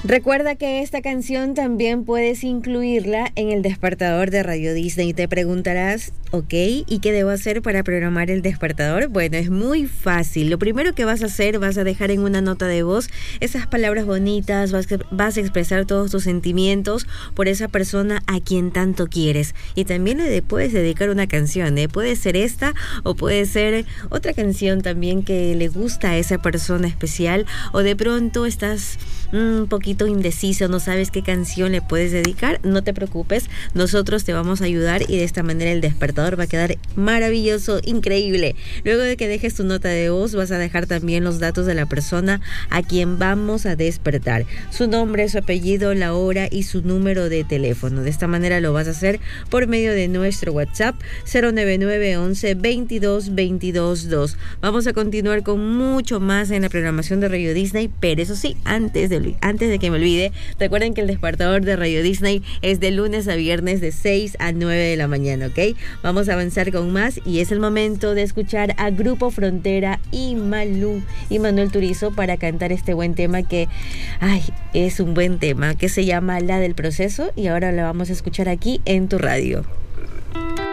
Recuerda que esta canción también puedes incluirla en el despertador de Radio Disney. Te preguntarás, ok, ¿y qué debo hacer para programar el despertador? Bueno, es muy fácil. Lo primero que vas a hacer, vas a dejar en una nota de voz esas palabras bonitas, vas a expresar todos tus sentimientos por esa persona a quien tanto quieres. Y también le puedes dedicar una canción, ¿eh? Puede ser esta o puede ser otra canción también que le gusta a esa persona especial, o de pronto estás un poquito indeciso, no sabes qué canción le puedes dedicar. No te preocupes, nosotros te vamos a ayudar y de esta manera el despertador va a quedar maravilloso, increíble. Luego de que dejes tu nota de voz, vas a dejar también los datos de la persona a quien vamos a despertar, su nombre, su apellido, la hora y su número de teléfono. De esta manera lo vas a hacer por medio de nuestro WhatsApp 099 11 22 22 2. Vamos a continuar con mucho más en la programación de Radio Disney, pero eso sí, antes de que me olvide, recuerden que el despertador de Radio Disney es de lunes a viernes de 6 a 9 de la mañana, ¿ok? Vamos a avanzar con más y es el momento de escuchar a Grupo Frontera y Malú y Manuel Turizo para cantar este buen tema que, es un buen tema, que se llama La del Proceso, y ahora la vamos a escuchar aquí en tu radio.